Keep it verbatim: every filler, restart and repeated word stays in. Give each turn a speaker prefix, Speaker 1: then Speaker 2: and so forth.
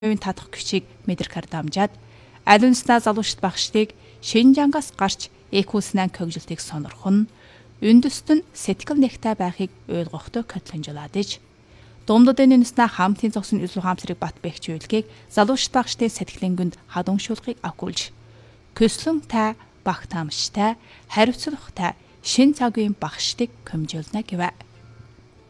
Speaker 1: татах хүчийг мэдрэх дамжаад алунснаа залуучт багштыг Шинжангаас гарч экүүснэн көгжилтийг сонирхон үндэст нь сэтгэл нэгтэй байхыг ойлгохтой котлонжуулаад иж Думдуудын үндэснээ хамтын зогсон үзлүү хамсрыг бат бэхжүүлгийг залуучт багштын сэтгэлийн гүнд хадууншуулгыг агуулж көслөн та баг таамштай хариуцлагатай шин цагийн багштыг көмжүүлнэ гэвэ.